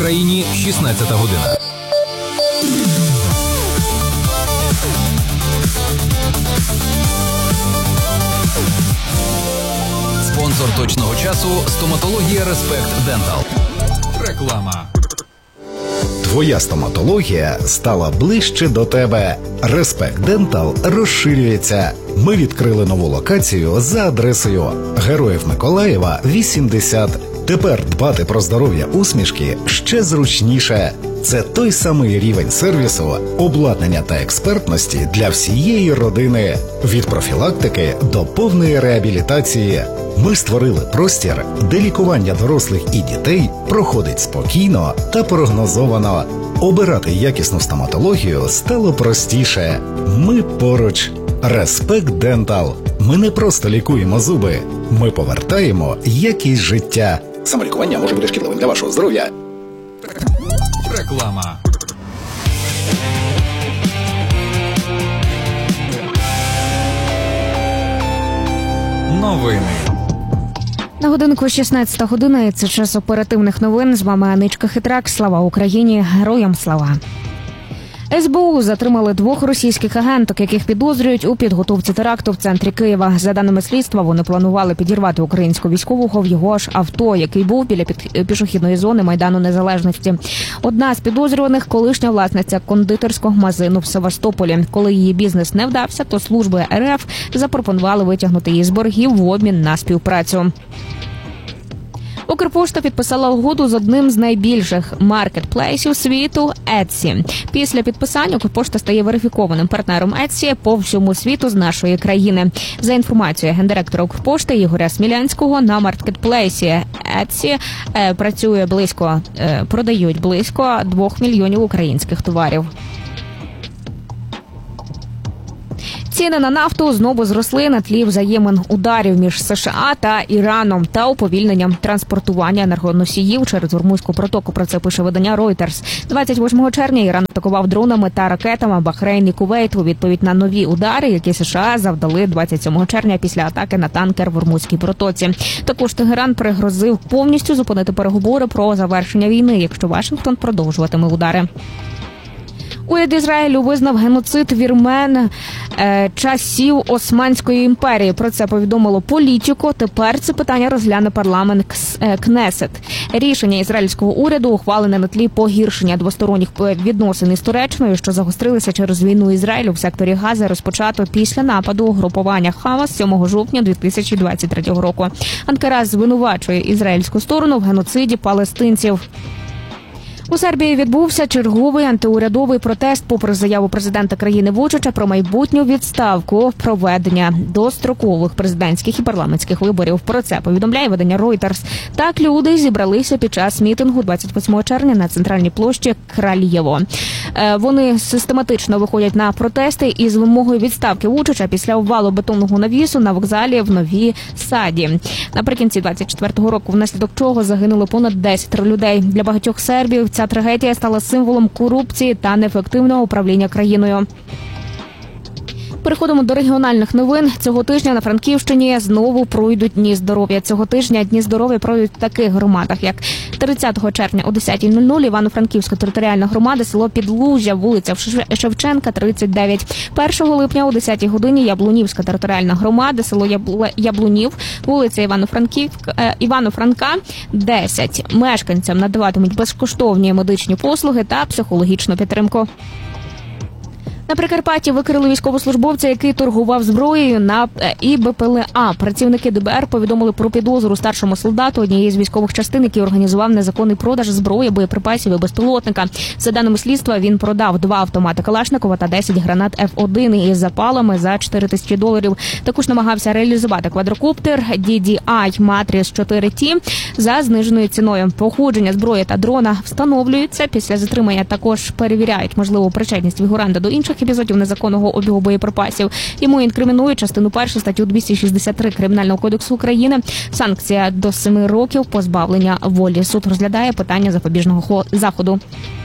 Україні 16 година. Спонсор точного часу – стоматологія Респект Дентал. Реклама. Твоя стоматологія стала ближче до тебе. Респект Дентал розширюється. Ми відкрили нову локацію за адресою Героїв Миколаєва, 80. Тепер дбати про здоров'я усмішки ще зручніше. Це той самий рівень сервісу, обладнання та експертності для всієї родини. Від профілактики до повної реабілітації. Ми створили простір, де лікування дорослих і дітей проходить спокійно та прогнозовано. Обирати якісну стоматологію стало простіше. Ми поруч. Респект Дентал. Ми не просто лікуємо зуби. Ми повертаємо якість життя. Самолікування може бути шкідливим для вашого здоров'я. Реклама. Новини. На годинку 16 година, і це час оперативних новин. З вами Аничка Хитрак. Слава Україні! Героям слава! СБУ затримали 2 російських агенток, яких підозрюють у підготовці теракту в центрі Києва. За даними слідства, вони планували підірвати українського військового в його ж авто, який був біля пішохідної зони Майдану Незалежності. Одна з підозрюваних – колишня власниця кондитерського магазину в Севастополі. Коли її бізнес не вдався, то служби РФ запропонували витягнути її з боргів в обмін на співпрацю. Укрпошта підписала угоду з одним з найбільших маркетплейсів світу – Etsy. Після підписання Укрпошта стає верифікованим партнером Etsy по всьому світу з нашої країни. За інформацією гендиректора Укрпошти Ігоря Смілянського, на маркетплейсі Etsy продають близько 2 мільйонів українських товарів. Ціни на нафту знову зросли на тлі взаємин-ударів між США та Іраном та уповільненням транспортування енергоносіїв через Ормузьку протоку. Про це пише видання Reuters. 28 червня Іран атакував дронами та ракетами Бахрейн і Кувейт у відповідь на нові удари, які США завдали 27 червня після атаки на танкер в Ормузькій протоці. Також Тегеран пригрозив повністю зупинити переговори про завершення війни, якщо Вашингтон продовжуватиме удари. Уряд Ізраїлю визнав геноцид вірмен часів Османської імперії. Про це повідомило Політіко. Тепер це питання розгляне парламент Кнесет. Рішення ізраїльського уряду ухвалене на тлі погіршення двосторонніх відносин із Туреччиною, що загострилися через війну Ізраїлю в секторі Гази, розпочато після нападу угрупування Хамас 7 жовтня 2023 року. Анкара звинувачує ізраїльську сторону в геноциді палестинців. У Сербії відбувся черговий антиурядовий протест попри заяву президента країни Вучича про майбутню відставку проведення дострокових президентських і парламентських виборів. Про це повідомляє видання Reuters. Так люди зібралися під час мітингу 28 червня на центральній площі Кральєво. Вони систематично виходять на протести із вимогою відставки Вучича після обвалу бетонного навісу на вокзалі в Новій Саді. Наприкінці 24-го року, внаслідок чого загинуло понад 10 людей. Для багатьох сербів ця трагедія стала символом корупції та неефективного управління країною. Переходимо до регіональних новин. Цього тижня на Франківщині знову пройдуть Дні здоров'я. Цього тижня Дні здоров'я пройдуть в таких громадах, як 30 червня о 10:00 Івано-Франківська територіальна громада, село Підлужжя, вулиця Шевченка, 39. 1 липня о 10 годині Яблунівська територіальна громада, село Яблунів, вулиця Івано-Франка, 10. Мешканцям надаватимуть безкоштовні медичні послуги та психологічну підтримку. На Прикарпатті викрили військовослужбовця, який торгував зброєю на ІБПЛА. Працівники ДБР повідомили про підозру старшому солдату однієї з військових частин, який організував незаконний продаж зброї, боєприпасів і безпілотника. За даними слідства, він продав 2 автомати Калашникова та 10 гранат F1 із запалами за $4000. Також намагався реалізувати квадрокоптер DJI Matrix 4T за зниженою ціною. Походження зброї та дрона встановлюється. Після затримання також перевіряють можливу причетність фігуранта до інших епізодів незаконного обігу боєприпасів. Йому інкримінують частину 1 статтю 263 Кримінального кодексу України. Санкція до 7 років позбавлення волі. Суд розглядає питання запобіжного заходу.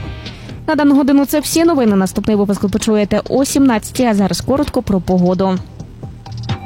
На дану годину це всі новини. Наступний випуск ви почуєте о 17:00, а зараз коротко про погоду.